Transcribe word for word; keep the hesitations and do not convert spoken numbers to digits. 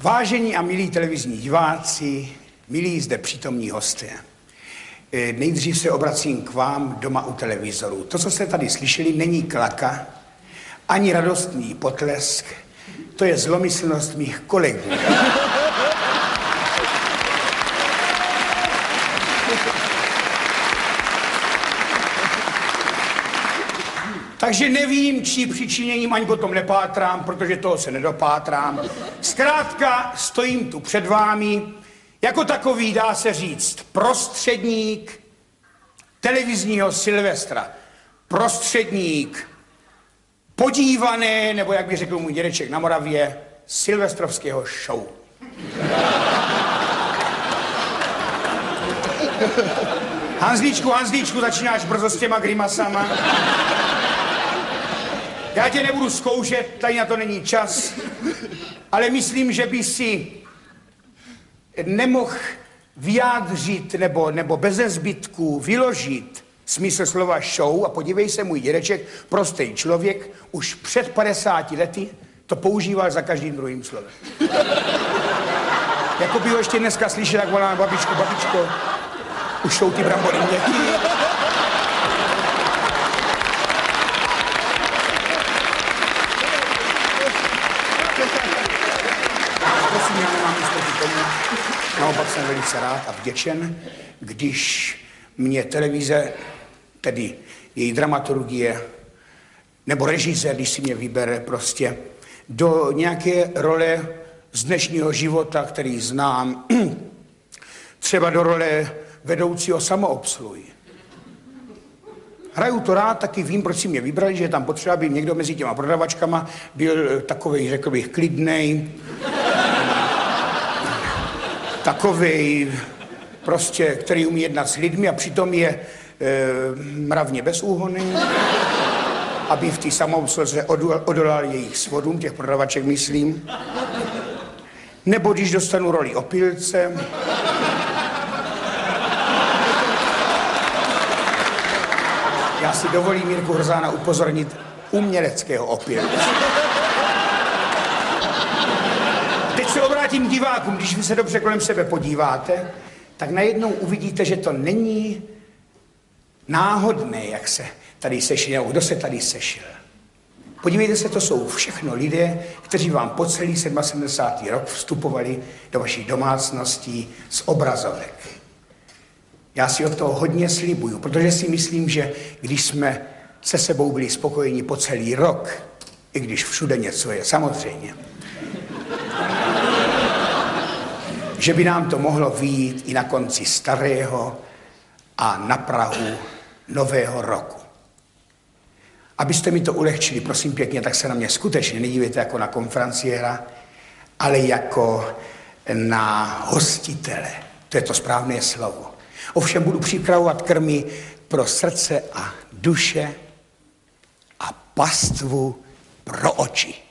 Vážení a milí televizní diváci, milí zde přítomní hosté, nejdřív se obracím k vám doma u televizoru. To, co jste tady slyšeli, není klaka, ani radostný potlesk, to je zlomyslnost mých kolegů. Takže nevím, čí přičiněním, ani potom nepátrám, protože toho se nedopátrám. Zkrátka stojím tu před vámi, jako takový, dá se říct, prostředník televizního Silvestra. Prostředník podívané, nebo jak by řekl můj dědeček na Moravě, silvestrovského show. Hanzlíčku, Hanzlíčku, začínáš brzo s těma grimasama. Já tě nebudu zkoušet, tady na to není čas, ale myslím, že by si nemohl vyjádřit nebo, nebo beze zbytku vyložit smysl slova show a podívej se, můj dědeček, prostý člověk, už před padesáti lety to používal za každým druhým slovem. Jako by ho ještě dneska slyšel, jak volá babičko, babičko, už jsou ty brambory měkký. Prosím, já nemám nic proti tomu. Naopak jsem velice rád a vděčen, když mě televize, tedy její dramaturgie, nebo režisér, když si mě vybere prostě do nějaké role z dnešního života, který znám, třeba do role vedoucího samoobsluhy. Hraju to rád, taky vím, proč si mě vybrali, že tam potřeba, aby někdo mezi těma prodavačkama byl takovej, řekl bych, klidnej, takovej, prostě, který umí jednat s lidmi a přitom je e, mravně bezúhonný, aby v té samoobsluze odolal jejich svodům, těch prodavaček, myslím. Nebo když dostanu roli opilce. Já si dovolím Jirku Hrzána upozornit, uměleckého opilce. Teď se obrátím k divákům, když vy se dobře kolem sebe podíváte, tak najednou uvidíte, že to není náhodné, jak se tady sešli, nebo kdo se tady sešel. Podívejte se, to jsou všechno lidé, kteří vám po celý sedmdesátý sedmý rok vstupovali do vašich domácností z obrazovek. Já si od toho hodně slibuju, protože si myslím, že když jsme se sebou byli spokojeni po celý rok, i když všude něco je, samozřejmě, že by nám to mohlo vyjít i na konci starého a na prahu nového roku. Abyste mi to ulehčili, prosím pěkně, tak se na mě skutečně nedívejte jako na konferenciéra, ale jako na hostitele. To je to správné slovo. Ovšem budu připravovat krmy pro srdce a duše a pastvu pro oči.